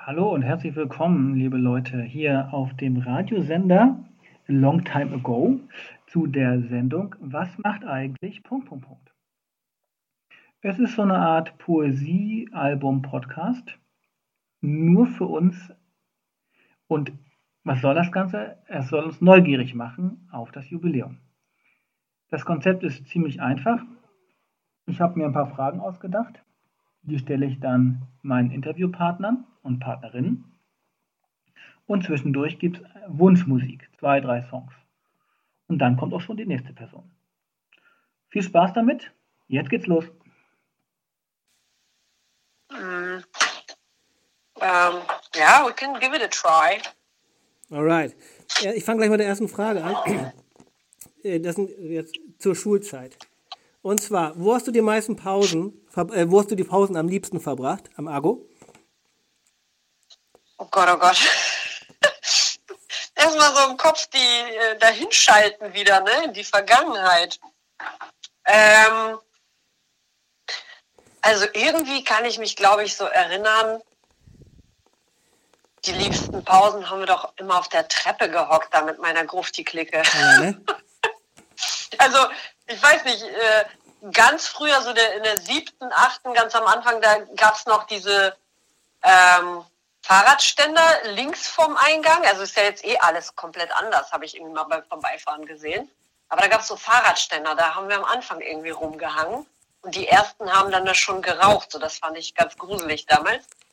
Hallo und herzlich willkommen, liebe Leute, hier auf dem Radiosender Long Time Ago zu der Sendung Was macht eigentlich... Es ist so eine Art Poesie-Album-Podcast, nur für uns. Und was soll das Ganze? Es soll uns neugierig machen auf das Jubiläum. Das Konzept ist ziemlich einfach. Ich habe mir ein paar Fragen ausgedacht. Die stelle ich dann meinen Interviewpartnern und Partnerinnen. Und zwischendurch gibt es Wunschmusik, 2, 3 Songs. Und dann kommt auch schon die nächste Person. Viel Spaß damit. Jetzt geht's los. Yeah, we can give it a try. Alright. Ja, ich fange gleich mit der ersten Frage an. Das sind jetzt zur Schulzeit. Und zwar, wo hast du die meisten Pausen, wo hast du die Pausen am liebsten verbracht? Am Argo? Oh Gott, oh Gott. Erstmal so im Kopf die dahinschalten wieder, ne, in die Vergangenheit. Also irgendwie kann ich mich, glaube ich, so erinnern, die liebsten Pausen haben wir doch immer auf der Treppe gehockt, da mit meiner Grufti-Clique. Ja, ne? Also, ich weiß nicht, ganz früher, so in der 7., 8., ganz am Anfang, da gab es noch diese Fahrradständer links vom Eingang. Also ist ja jetzt alles komplett anders, habe ich irgendwie mal beim Vorbeifahren gesehen. Aber da gab es so Fahrradständer, da haben wir am Anfang irgendwie rumgehangen. Und die ersten haben dann da schon geraucht, so das fand ich ganz gruselig damals.